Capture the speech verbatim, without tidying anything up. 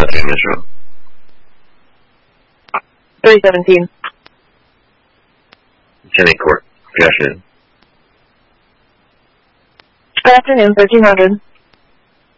afternoon, Miz Rowe. thirty seventeen. Senate Court. Good afternoon. Good afternoon, thirteen hundred.